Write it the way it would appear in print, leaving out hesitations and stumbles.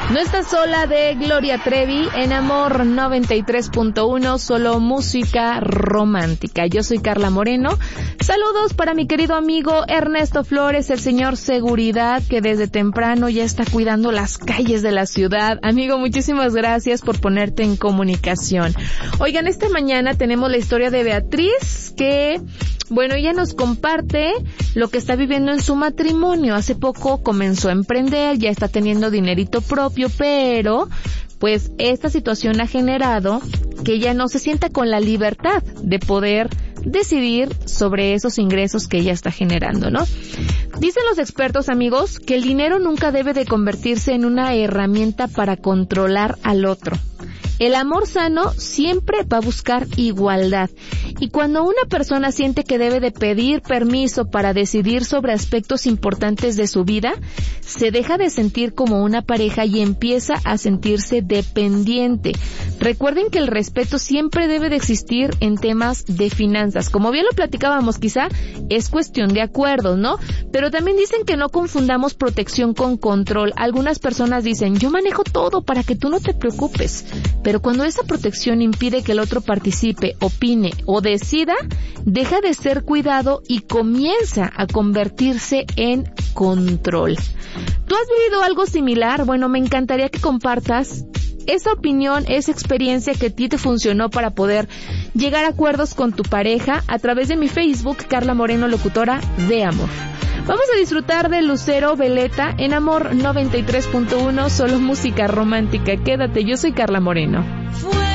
No estás sola de Gloria Trevi en Amor 93.1, solo música romántica. Yo soy Carla Moreno. Saludos para mi querido amigo Ernesto Flores, el señor Seguridad, que desde temprano ya está cuidando las calles de la ciudad. Amigo, muchísimas gracias por ponerte en comunicación. Oigan, esta mañana tenemos la historia de Beatriz, que, bueno, ella nos comparte lo que está viviendo en su matrimonio. Hace poco comenzó a emprender, ya está teniendo dinerito propio, pero pues esta situación ha generado que ella no se sienta con la libertad de poder decidir sobre esos ingresos que ella está generando, ¿no? Dicen los expertos, amigos, que el dinero nunca debe de convertirse en una herramienta para controlar al otro. El amor sano siempre va a buscar igualdad. Y cuando una persona siente que debe de pedir permiso para decidir sobre aspectos importantes de su vida, se deja de sentir como una pareja y empieza a sentirse dependiente. Recuerden que el respeto siempre debe de existir en temas de finanzas. Como bien lo platicábamos, quizá es cuestión de acuerdos, ¿no? Pero también dicen que no confundamos protección con control. Algunas personas dicen, yo manejo todo para que tú no te preocupes. Pero cuando esa protección impide que el otro participe, opine o decida, deja de ser cuidado y comienza a convertirse en control. ¿Tú has vivido algo similar? Bueno, me encantaría que compartas esa opinión, esa experiencia que a ti te funcionó para poder llegar a acuerdos con tu pareja a través de mi Facebook, Carla Moreno, locutora de amor. Vamos a disfrutar de Lucero Veleta en Amor 93.1, solo música romántica. Quédate, yo soy Carla Moreno.